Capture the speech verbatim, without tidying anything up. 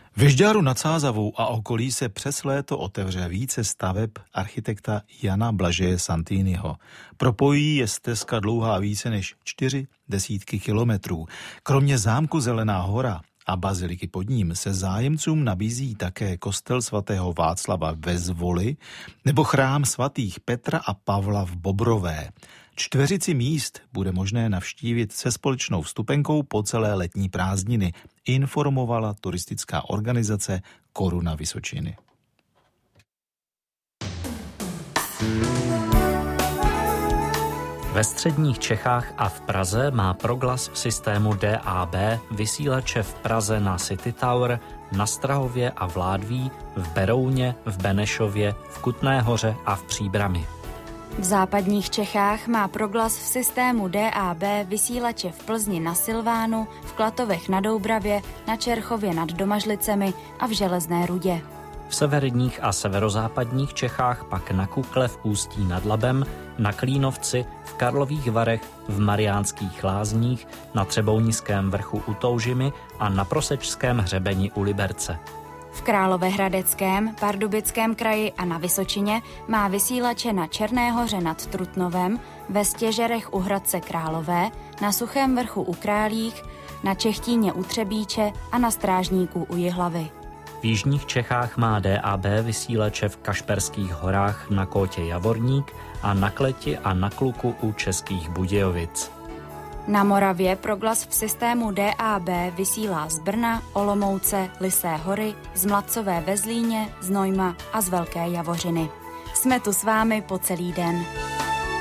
Ve Žďáru nad Sázavou a okolí se přes léto otevře více staveb architekta Jana Blažeje Santiniho. Propojí je stezka dlouhá více než čtyři desítky kilometrů. Kromě zámku Zelená hora a baziliky pod ním se zájemcům nabízí také kostel svatého Václava ve Zvoli nebo chrám svatých Petra a Pavla v Bobrové. Čtveřici míst bude možné navštívit se společnou vstupenkou po celé letní prázdniny, informovala turistická organizace Koruna Vysočiny. Ve středních Čechách a v Praze má Proglas v systému D A B vysílače v Praze na City Tower, na Strahově a v Ládví, v Berouně, v Benešově, v Kutné Hoře a v Příbrami. V západních Čechách má Proglas v systému D A B vysílače v Plzni na Silvánu, v Klatovech na Doubravě, na Čerchově nad Domažlicemi a v Železné Rudě. V severních a severozápadních Čechách pak na Kukle v Ústí nad Labem, na Klínovci, v Karlových Varech, v Mariánských Lázních, na Třebounickém vrchu u Toužimy a na Prosečském hřebeni u Liberce. V Královéhradeckém, Pardubickém kraji a na Vysočině má vysílače na Černé Hoře nad Trutnovem, ve Stěžerech u Hradce Králové, na Suchém vrchu u Králích, na Čechtíně u Třebíče a na Strážníku u Jihlavy. V jižních Čechách má D A B vysílače v Kašperských horách na Kótě Javorník a na Kleti a na Kluku u Českých Budějovic. Na Moravě Proglas v systému D A B vysílá z Brna, Olomouce, Lysé hory, z Mladcové ve Zlíně, z Nojma a z Velké Javořiny. Jsme tu s vámi po celý den.